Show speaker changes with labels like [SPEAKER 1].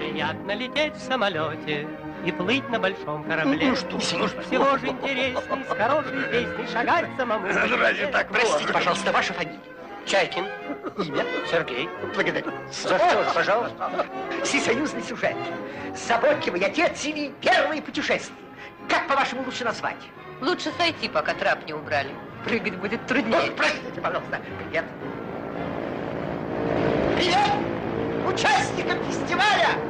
[SPEAKER 1] приятно лететь в самолете и плыть на большом корабле.
[SPEAKER 2] Ну что,
[SPEAKER 1] Всего же интересней с хорошей песней шагать самому.
[SPEAKER 2] Разве так?
[SPEAKER 3] Простите, пожалуйста, ваша фамилия?
[SPEAKER 1] Чайкин.
[SPEAKER 3] Имя?
[SPEAKER 1] Сергей.
[SPEAKER 3] Благодарю.
[SPEAKER 1] За что же, пожалуйста?
[SPEAKER 3] Всесоюзный сюжет. Заботливый отец или первые путешествия. Как, по-вашему, лучше назвать?
[SPEAKER 4] Лучше сойти, пока трап не убрали. Прыгать будет труднее.
[SPEAKER 3] Простите, пожалуйста. Привет. Привет участникам фестиваля!